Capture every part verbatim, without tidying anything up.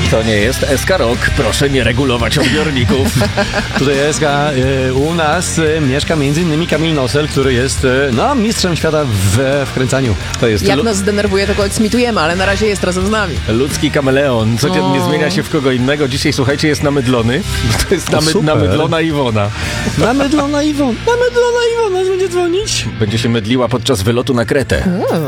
To nie jest S K Rock, proszę nie regulować odbiorników. Tutaj S K, y, u nas y, mieszka między innymi Kamil Nosel, który jest y, no, mistrzem świata w wkręcaniu. To jest Jak lu- nas zdenerwuje, to go eksmitujemy, ale na razie jest razem z nami. ludzki kameleon. Codziennie O. zmienia się w kogo innego. Dzisiaj, słuchajcie, jest namydlony. To jest namy- super. namydlona Iwona. Namydlona Iwona, namydlona Iwona będzie dzwonić. Będzie się mydliła podczas wylotu na Kretę.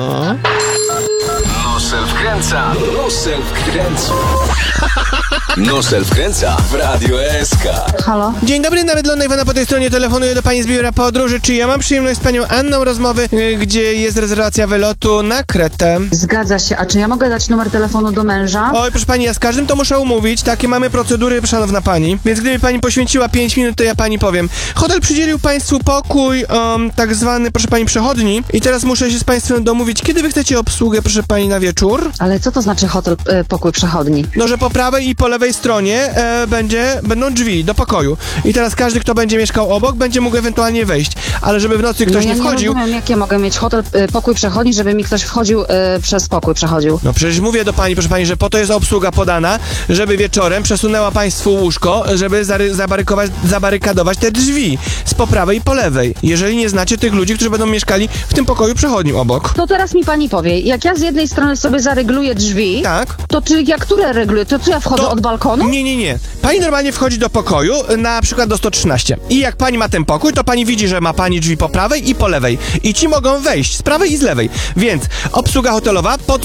Nosel wkręca, Nosel wkręca. Nosel wkręca w Radio S K. Halo? Dzień dobry, namydlona Iwona po tej stronie, telefonuję do pani z biura podróży. Czy ja mam przyjemność z panią Anną rozmowy, y, gdzie jest rezerwacja wylotu na Kretę? Zgadza się. A czy ja mogę dać numer telefonu do męża? Oj, proszę pani, ja z każdym to muszę umówić. Takie mamy procedury, szanowna pani. Więc gdyby pani poświęciła pięć minut, to ja pani powiem. Hotel przydzielił państwu pokój, um, tak zwany, proszę pani, przechodni. I teraz muszę się z państwem domówić, kiedy wy chcecie obsługę, proszę pani, na wieczór? Ale co to znaczy hotel, y, pokój przechodni? No, że po prawej i po lewej stronie e, będzie, będą drzwi do pokoju. I teraz każdy, kto będzie mieszkał obok, będzie mógł ewentualnie wejść. Ale żeby w nocy ktoś no ja nie wchodził... nie rozumiem, jak ja mogę mieć hotel, y, pokój przechodni, żeby mi ktoś wchodził y, przez pokój przechodził. No przecież mówię do pani, proszę pani, że po to jest obsługa podana, żeby wieczorem przesunęła państwu łóżko, żeby zary- zabarykować, zabarykadować te drzwi z po prawej i po lewej. Jeżeli nie znacie tych ludzi, którzy będą mieszkali w tym pokoju przechodnim obok. To teraz mi pani powie, jak ja z jednej strony sobie zareguluję drzwi, Tak? to czy ja które reguluję? To czy ja wchodzę To- od balkonu? Nie, nie, nie. Pani normalnie wchodzi do pokoju, na przykład do sto trzynaście. I jak pani ma ten pokój, to pani widzi, że ma pani drzwi po prawej i po lewej. I ci mogą wejść z prawej i z lewej. Więc obsługa hotelowa pod